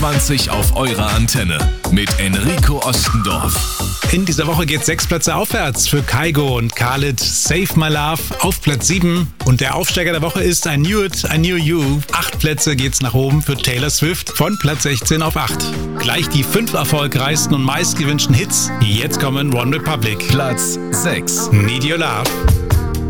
20 auf eurer Antenne mit Enrico Ostendorf. In dieser Woche geht 6 Plätze aufwärts für Kygo und Khalid. Save My Love auf Platz 7. Und der Aufsteiger der Woche ist I Knew It, I Knew You. 8 Plätze geht's nach oben für Taylor Swift von Platz 16 auf 8. Gleich die 5 erfolgreichsten und meistgewünschten Hits. Jetzt kommen One Republic. Platz 6. Need Your Love.